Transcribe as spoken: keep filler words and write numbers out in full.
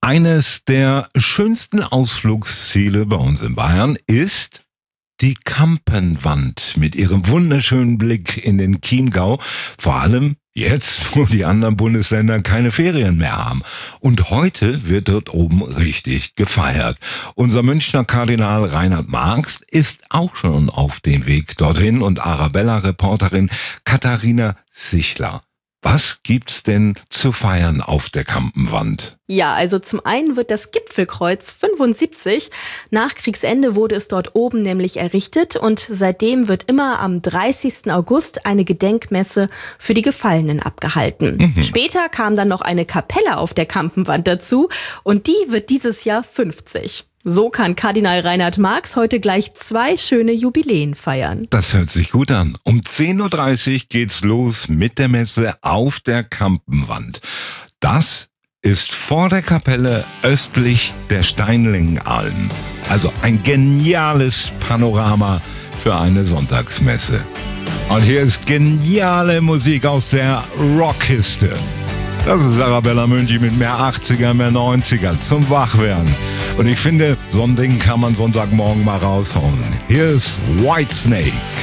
Eines der schönsten Ausflugsziele bei uns in Bayern ist die Kampenwand mit ihrem wunderschönen Blick in den Chiemgau, vor allem jetzt, wo die anderen Bundesländer keine Ferien mehr haben. Und heute wird dort oben richtig gefeiert. Unser Münchner Kardinal Reinhard Marx ist auch schon auf dem Weg dorthin und Arabella-Reporterin Katharina Sichler. Was gibt's denn zu feiern auf der Kampenwand? Ja, also zum einen wird das Gipfelkreuz fünfundsiebzig. Nach Kriegsende wurde es dort oben nämlich errichtet und seitdem wird immer am dreißigsten August eine Gedenkmesse für die Gefallenen abgehalten. Mhm. Später kam dann noch eine Kapelle auf der Kampenwand dazu und die wird dieses Jahr fünfzig. So kann Kardinal Reinhard Marx heute gleich zwei schöne Jubiläen feiern. Das hört sich gut an. Um zehn Uhr dreißig geht's los mit der Messe auf der Kampenwand. Das ist vor der Kapelle östlich der Steinlingalm. Also ein geniales Panorama für eine Sonntagsmesse. Und hier ist geniale Musik aus der Rockkiste. Das ist Arabella Münchi mit mehr achtziger, mehr neunziger zum Wachwerden. Und ich finde, so ein Ding kann man Sonntagmorgen mal raushauen. Hier ist Whitesnake.